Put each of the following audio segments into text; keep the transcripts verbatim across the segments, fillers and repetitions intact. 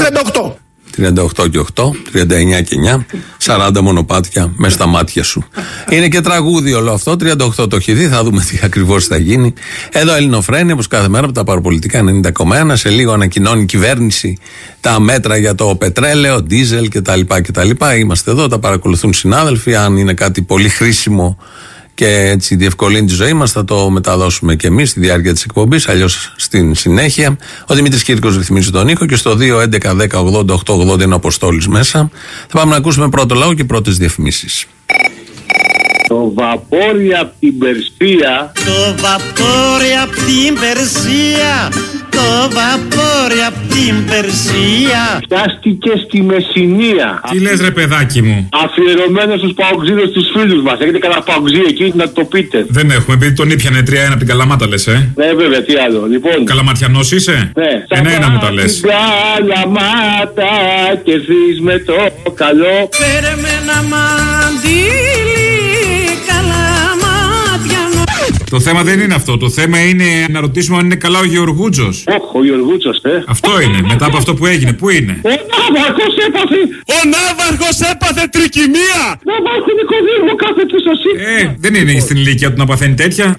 τριάντα οκτώ. τριάντα οκτώ και οκτώ, τριάντα εννιά και εννιά, σαράντα μονοπάτια μέσα στα μάτια σου. Είναι και τραγούδι όλο αυτό. τριάντα οκτώ το έχει δει, θα δούμε τι ακριβώς θα γίνει. Εδώ Ελληνοφρένη, όπως κάθε μέρα από τα παραπολιτικά ενενήντα κόμμα ένα. Σε λίγο ανακοινώνει η κυβέρνηση τα μέτρα για το πετρέλαιο, ντίζελ κτλ. κτλ. Είμαστε εδώ, τα παρακολουθούν συνάδελφοι. Αν είναι κάτι πολύ χρήσιμο και έτσι διευκολύνει τη ζωή μας, θα το μεταδώσουμε και εμείς στη διάρκεια της εκπομπής, αλλιώς στην συνέχεια. Ο Δημήτρης Κύρκος ρυθμίζει τον ήχο και στο δύο έντεκα δέκα ογδόντα οκτώ ογδόντα είναι ο Αποστόλης μέσα. Θα πάμε να ακούσουμε πρώτο λαό και πρώτες διαφημίσεις. Το βαπόρι απ' την Περσία. Το βαπόρι απ' την Περσία. Το βαπόρι απ' την Περσία. Φτάστηκε στη Μεσσηνία. Τι λες ρε παιδάκι μου? Αφιερωμένο στους παοξίδες τους φίλους μας. Έχετε κανένα παοξί εκεί να το πείτε? Δεν έχουμε, επειδή τον ήπιανε τρία ένα από την Καλαμάτα λες, ε. Ναι βέβαια, τι άλλο. Λοιπόν. Καλαματιανός είσαι? Ναι. Ένα-ένα μου τα λες. Στην Καλαμάτα και ευθύς με το καλό. Φέρε με ένα μαντίλι. Το θέμα δεν είναι αυτό. Το θέμα είναι να ρωτήσουμε αν είναι καλά ο Γεωργούτσος. Όχι, ο Γεωργούτσος, ε. Αυτό είναι. Μετά από αυτό που έγινε, πού είναι? Ο Ναύαρχος έπαθε. Ο Ναύαρχος έπαθε τρικυμία. Ναύαρχο Νικοδήμου κάθε τη σωσή. Ε, δεν είναι στην ηλικία του να παθαίνει τέτοια.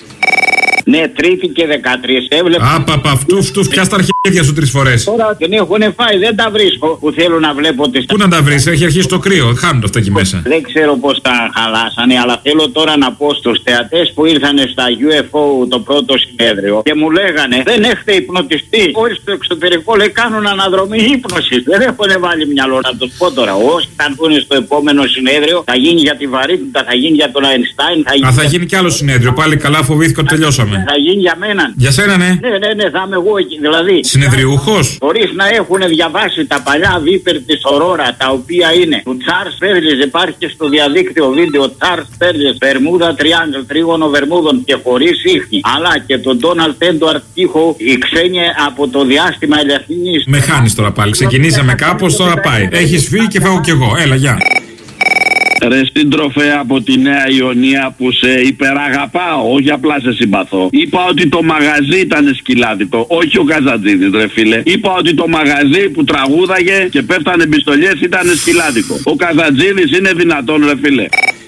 Ναι, τρίτη και δεκατρία. Έβλεπα. Άπαπα, αυτού, φτού, πια στα αρχίδια σου τρεις φορές. Τώρα δεν έχουν φάει, δεν τα βρίσκω. Που θέλω να βλέπω τις. Πού να τα βρεις, έχει αρχίσει το κρύο. Χάνουν αυτά εκεί μέσα. Δεν ξέρω πώς τα χαλάσανε, αλλά θέλω τώρα να πω στους θεατές που ήρθαν στα γιου εφ ο το πρώτο συνέδριο και μου λέγανε δεν έχετε υπνοτιστεί. Όλοι στο εξωτερικό λέει κάνουν αναδρομή ύπνωσης. Δεν έχουν βάλει μυαλό να το πω τώρα. Όσοι θα πούνε στο επόμενο συνέδριο θα γίνει για τη βαρύτητα, θα γίνει για τον Αϊνστάιν. Θα γίνει, Α, θα γίνει κι άλλο συνέδριο. Πάλι καλά, φοβήθηκα ότι τελειώσαμε. Θα γίνει για μένα. Για σένα, ναι. Ναι, ναι, ναι, θα είμαι εγώ εκεί. Δηλαδή. Συνεδριούχος. Χωρίς να έχουν διαβάσει τα παλιά βίπερ της Ορόρα, τα οποία είναι του Τσάρλς Πέρλες, υπάρχει και στο διαδίκτυο βίντεο Τσάρλς Πέρλες, Βερμούδα, Τριάνγκελ, τρίγωνο Βερμούδων και χωρίς ίχνη. Αλλά και τον Ντόναλτ Έντουαρτ Τύχο, η ξένια από το διάστημα ελευθερινής. Με χάνεις τώρα πάλι. Ξεκινήσαμε κάπως, τώρα πάει. Έχεις φύγει και φάω κι εγώ. Έλα, γεια. Ρε σύντροφε από τη Νέα Ιωνία που σε υπεραγαπάω, όχι απλά σε συμπαθώ. Είπα ότι το μαγαζί ήταν σκυλάδικο, όχι ο Καζατζίδης ρε φίλε. Είπα ότι το μαγαζί που τραγούδαγε και πέφτανε πιστολιές ήταν σκυλάδικο. Ο Καζατζίδης είναι δυνατόν ρε φίλε.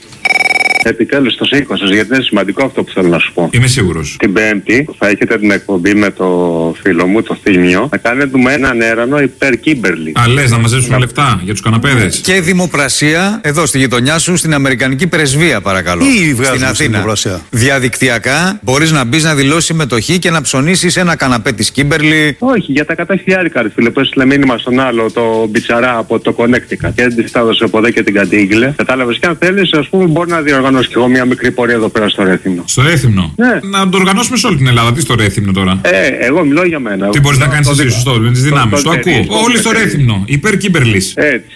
Επιτέλους το σήκωσες, γιατί είναι σημαντικό αυτό που θέλω να σου πω. Είμαι σίγουρος. Την Πέμπτη θα έχετε την εκπομπή με το φίλο μου, το Θήμιο. Θα κάνετε έναν έρανο υπέρ Κίμπερλι. Α, λες να μαζέψουμε λεφτά για τους καναπέδες. Και δημοπρασία εδώ στη γειτονιά σου, στην Αμερικανική Πρεσβεία, παρακαλώ. Τι βγάζουμε στην Αθήνα. δημοπρασία? Διαδικτυακά μπορείς να μπεις να δηλώσεις συμμετοχή και να ψωνίσεις ένα καναπέ της Κίμπερλι. Όχι, για τα εκατό χιλιάρικα, ρε φίλε. Που έστειλε μήνυμα στον άλλο, το Μπιτσαρά από το Connecticut. Και δεν τη τα έδωσε από εδώ και την κατήγγειλε. Κατάλαβες, και αν θέλεις, ας πούμε, μπορεί να διοργανώσει κι εγώ μια μικρή πορεία εδώ πέρα στο Ρέθυμνο. Στο Ρέθυμνο? Ναι. Να το οργανώσουμε σε όλη την Ελλάδα. Τι στο Ρέθυμνο τώρα? Ε, εγώ μιλώ για μένα. Τι μπορείς να κάνεις εσύ, σωστό, με τις δυνάμεις. Το ακούω. Όλοι στο Ρέθυμνο. Υπέρ Κίμπερλις. Έτσι.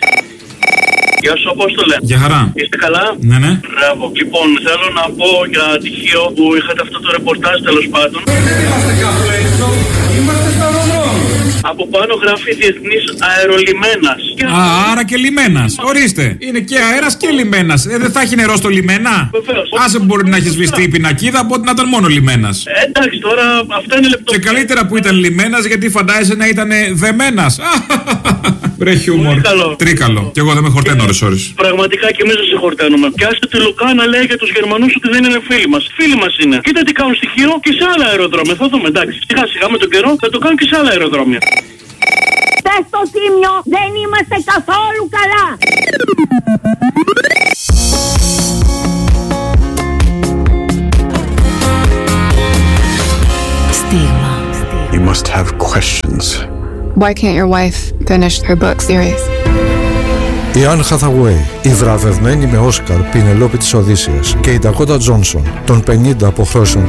Γεια σου, Απόστολε. Για χαρά. Είστε καλά? Ναι, ναι. Μπράβο. Λοιπόν, θέλω να πω για τυχείο που είχατε αυτό το ρεπορτάζ τέλος πάντων. Δεν είμαστε κάπου έξω, είμαστε στα αεροδρόμια. Από πάνω γράφει Διεθνής Αερολιμένας. Α, άρα και λιμένας. Ορίστε. Είναι και αέρας και λιμένας. Ε, δεν θα έχει νερό στο λιμένα? Βεβαίως. Άσε που μπορεί να έχει σβηστεί η πινακίδα από ότι να ήταν μόνο λιμένας. Ε, εντάξει, τώρα αυτά είναι λεπτό. Και καλύτερα που ήταν λιμένας, γιατί φαντάζεσαι να ήταν δεμένας. Βρε χιούμορ. Τρίκαλο. Και εγώ δεν με χορταίνω ώρες ώρες. Πραγματικά και εμείς δεν σε χορταίνουμε. Και άστε τη Λουκά να λέει για τους Γερμανούς ότι δεν είναι φίλοι μας. Φίλοι μας είναι. Κοίτα τι κάνουν στοιχείο και σε άλλα αεροδρόμια. Θα δούμε, εντάξει. Σιγά σιγά με τον καιρό θα το κάνουν και σε άλλα αεροδρόμια. Πες στο Θήμιο, δεν είμαστε καθόλου καλά. Στίγμα. You must have questions. Why can't your wife finish her book series? Η Anne Hathaway, η βραβευμένη με Όσκαρ Πινελόπη της Οδύσσειας και η Ντακότα Τζόνσον των πενήντα αποχρώσεων